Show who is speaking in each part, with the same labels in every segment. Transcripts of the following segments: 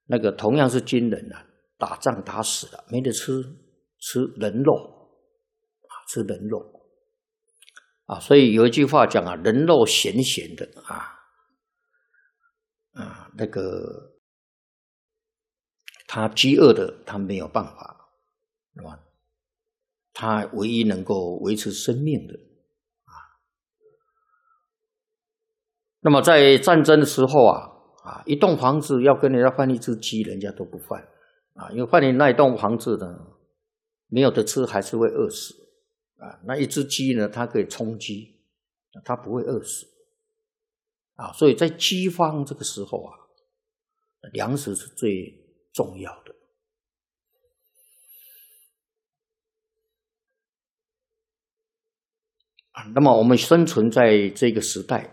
Speaker 1: 那个同样是军人啊，打仗打死了，没得吃，吃人肉啊，吃人肉啊，所以有一句话讲啊，人肉咸咸的那个他饥饿的，他没有办法，是吧？他唯一能够维持生命的那么在战争的时候一栋房子要跟人家换一只鸡，人家都不换因为换你那一栋房子呢，没有得吃还是会饿死那一只鸡呢，它可以充饥，它不会饿死所以在饥荒这个时候粮食是最重要的那么我们生存在这个时代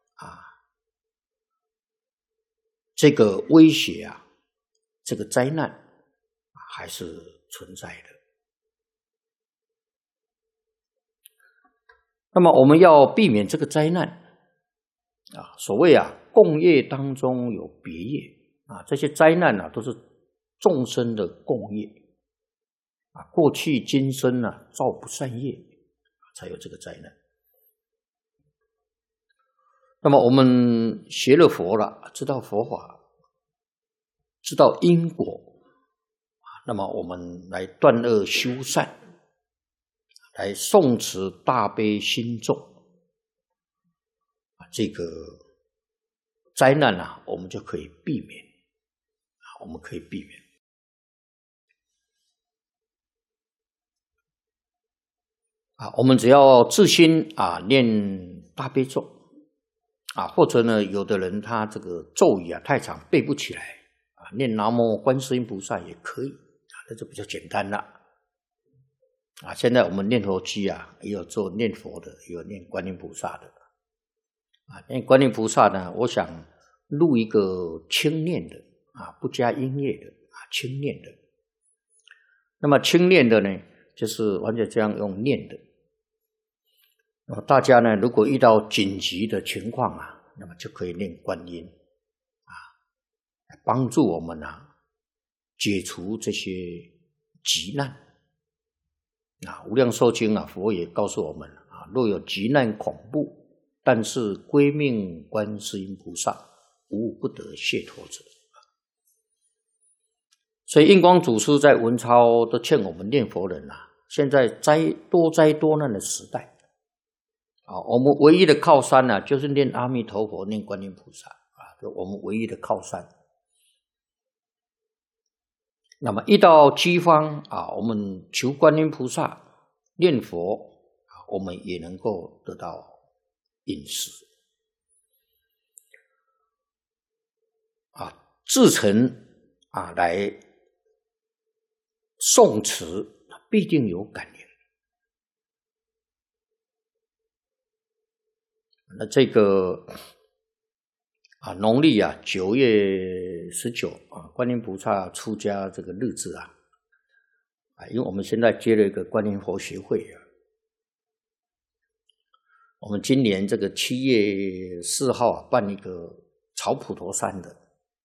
Speaker 1: 这个威胁这个灾难还是存在的。那么我们要避免这个灾难所谓共业当中有别业这些灾难都是众生的共业过去今生造不善业才有这个灾难。那么我们学了佛了，知道佛法，知道因果那么我们来断恶修善，来诵持大悲心咒这个灾难我们就可以避免我们可以避免我们只要自心念大悲咒或者呢有的人他这个咒语太长背不起来念南无观世音菩萨也可以那就比较简单了现在我们念佛机也有做念佛的，也有念观音菩萨的念观音菩萨呢，我想录一个轻念的不加音乐的轻念的。那么轻念的呢，就是完全这样用念的。那么大家呢，如果遇到紧急的情况那么就可以念观音帮助我们解除这些急难无量寿经佛也告诉我们若有急难恐怖，但是归命观世音菩萨，无不得解脱者。所以印光祖师在文钞都劝我们念佛人现在多灾多难的时代我们唯一的靠山就是念阿弥陀佛，念观音菩萨就我们唯一的靠山。那么遇到饥荒我们求观音菩萨，念佛我们也能够得到饮食至诚来诵持，必定有感应。那这个农历9月19观音菩萨出家这个日子因为我们现在接了一个观音佛学会我们今年这个7月4号办一个草普陀山的，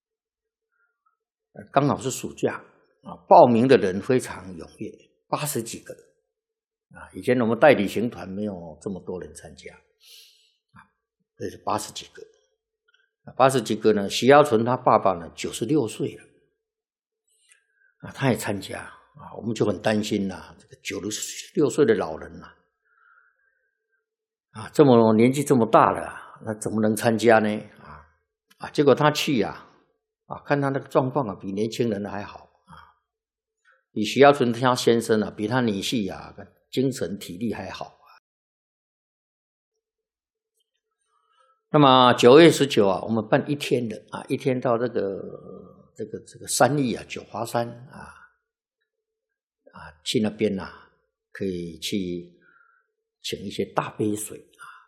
Speaker 1: 刚好是暑假报名的人非常踊跃，80几个以前我们带旅行团没有这么多人参加这是80几个。80几个呢，徐耀纯他爸爸呢96岁了他也参加我们就很担心这个96岁的老人这么年纪这么大了那怎么能参加呢结果他去看他那个状况比年轻人还好比徐耀纯他先生比他女婿精神体力还好那么9月19我们办1天的1天到这个山里九华山去那边可以去请一些大杯水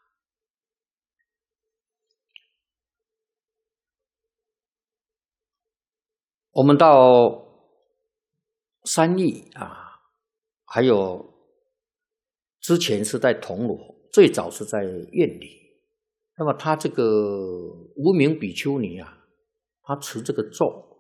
Speaker 1: 我们到山里还有之前是在铜锣，最早是在院里。那么他这个无名比丘尼他持这个咒